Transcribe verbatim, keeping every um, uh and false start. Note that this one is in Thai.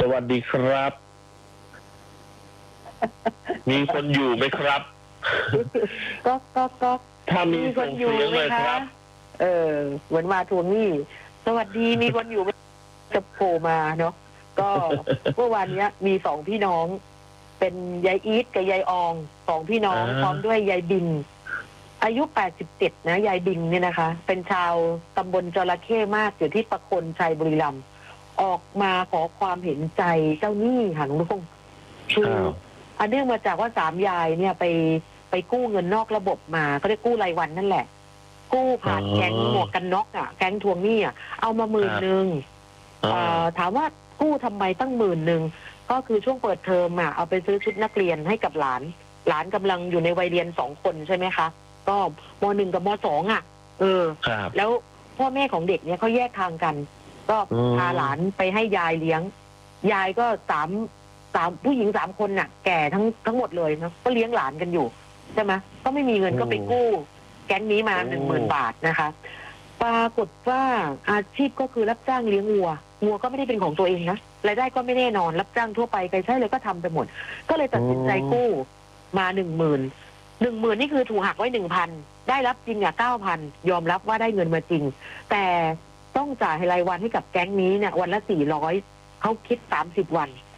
วัสดีครับ มีคนอยู่ไหมครับก็ก็ก็ถ้ามีมีคนอยู่ส่งไหมเสีงเลยคะรับเออเหมือนมาทวงหนี้สวัสดี มีคนอยู่ไหมจะโผล่มาเนาะก็เมื่อวานนี้มีสองพี่น้อง เป็นยายอีทกับยายอองสองพี่น้องอ่าพร้อมด้วยยายบิงอายุแปดสิบเจ็ดนะยายบิงเนี่ยนะคะ เป็นชาวตำบลจระเข้มากอยู่ที่ประโคนชัยบุรีรัมย์ออกมาขอความเห็นใจเจ้าหนี้ค่ะลุงลุงคืออ้าวอันเนื่องมาจากว่าสามยายเนี่ยไปไปกู้เงินนอกระบบมาก็ได้กู้รายวันนั่นแหละ กู้ผ่านแก๊งหมวกกันน็อกอ่ะแก๊งทวงหนี้อ่ะเอามาหมื่นหนึ่งอ่าถามว่ากู้ทำไมตั้งหมื่นหนึ่งก็คือช่วงเปิดเทอมอ่ะเอาไปซื้อชุดนักเรียนให้กับหลาน หลานกำลังอยู่ในวัยเรียนสองคนใช่ไหมคะก็มหนึ่งกับมสองอ่ะ เออครับแล้วพ่อแม่ของเด็กเนี่ยเขาแยกทางกัน ก็อืมพาหลานไปให้ยายเลี้ยง ยายก็สามสามผู้หญิงสามคนน่ะ แก่ทั้งทั้งหมดเลยนะก็เลี้ยงหลานกันอยู่ใช่ไหมก็ไม่มีเงินก็ไปกู้ แก๊งนี้มาหนึ่งหมื่นบาทนะคะ ปรากฏว่าอาชีพก็คือรับจ้างเลี้ยงวัววัวก็ไม่ได้เป็นของตัวเองนะรายได้ก็ไม่แน่นอนรับจ้างทั่วไปใครใช้เลยก็ทำไปหมด ก็เลยตัดสินใจกู้มาหนึ่งหมื่นหนึ่งหมื่นนี่คือถูกหักไว้หนึ่งพันได้รับจริงอ่ะเก้าพันยอมรับว่าได้เงินมาจริง แต่ต้องจ่ายรายวันให้กับแก๊งนี้เนี่ยวันละสี่ร้อยเขาคิดสามสิบวัน